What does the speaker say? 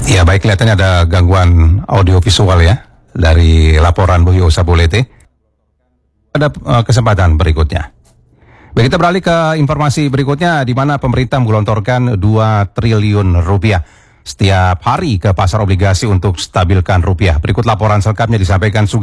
Ya baik, kelihatannya ada gangguan audiovisual ya dari laporan Bu Yosa Bolete. Ada kesempatan berikutnya. Baik, kita beralih ke informasi berikutnya di mana pemerintah menggelontorkan 2 triliun rupiah setiap hari ke pasar obligasi untuk stabilkan rupiah. Berikut laporan selengkapnya disampaikan